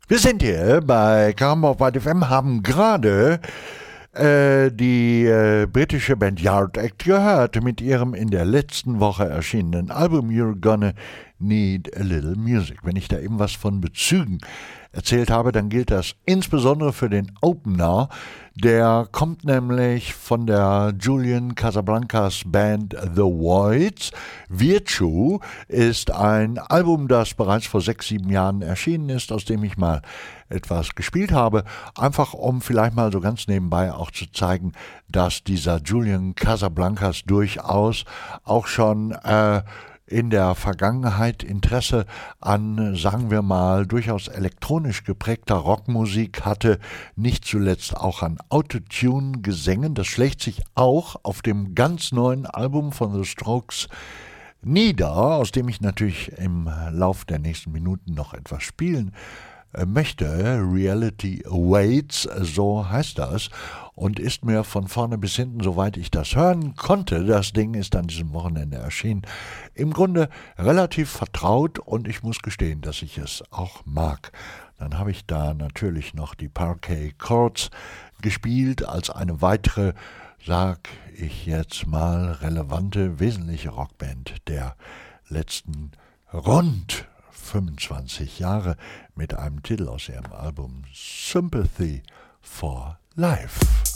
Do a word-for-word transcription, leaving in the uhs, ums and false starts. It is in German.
Wir sind hier bei Karamov F M, haben gerade äh, die äh, britische Band Yard Act gehört mit ihrem in der letzten Woche erschienenen Album You're Gonna Need a Little Music. Wenn ich da eben was von Bezügen erzählt habe, dann gilt das insbesondere für den Opener. Der kommt nämlich von der Julian Casablancas Band The Voids. Virtue ist ein Album, das bereits vor sechs, sieben Jahren erschienen ist, aus dem ich mal etwas gespielt habe, einfach um vielleicht mal so ganz nebenbei auch zu zeigen, dass dieser Julian Casablancas durchaus auch schon äh, in der Vergangenheit Interesse an, sagen wir mal, durchaus elektronisch geprägter Rockmusik hatte, nicht zuletzt auch an Autotune-Gesängen. Das schlägt sich auch auf dem ganz neuen Album von The Strokes nieder, aus dem ich natürlich im Lauf der nächsten Minuten noch etwas spielen möchte. Reality Awaits, so heißt das, und ist mir von vorne bis hinten, soweit ich das hören konnte, das Ding ist an diesem Wochenende erschienen, im Grunde relativ vertraut, und ich muss gestehen, dass ich es auch mag. Dann habe ich da natürlich noch die Parquet Courts gespielt als eine weitere, sag ich jetzt mal, relevante, wesentliche Rockband der letzten rund fünfundzwanzig Jahre mit einem Titel aus ihrem Album Sympathy for Life.